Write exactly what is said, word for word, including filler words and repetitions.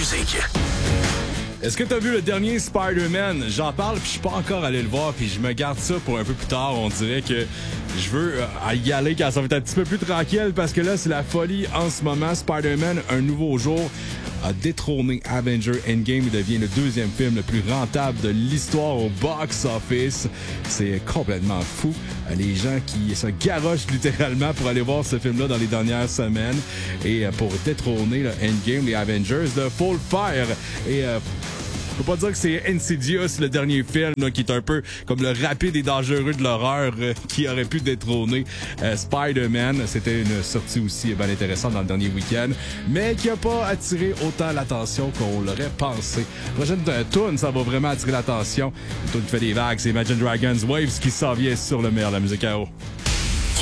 musique. Est-ce que t'as vu le dernier Spider-Man? J'en parle puis je suis pas encore allé le voir puis je me garde ça pour un peu plus tard. On dirait que je veux euh, y aller quand ça va être un petit peu plus tranquille parce que là, c'est la folie en ce moment. Spider-Man, un nouveau jour, a détrôné Avengers Endgame. Il devient le deuxième film le plus rentable de l'histoire au box-office. C'est complètement fou. Les gens qui se garochent littéralement pour aller voir ce film-là dans les dernières semaines. Et pour détrôner le Endgame, les Avengers, de Full Fire. Et euh, je peux pas dire que c'est Insidious, le dernier film, là, qui est un peu comme le rapide et dangereux de l'horreur euh, qui aurait pu détrôner euh, Spider-Man. C'était une sortie aussi bien intéressante dans le dernier week-end, mais qui a pas attiré autant l'attention qu'on l'aurait pensé. La prochaine euh, tune, ça va vraiment attirer l'attention. Une tune qui fait des vagues, c'est Imagine Dragons Waves qui s'en vient sur le meilleur de la musique à eau.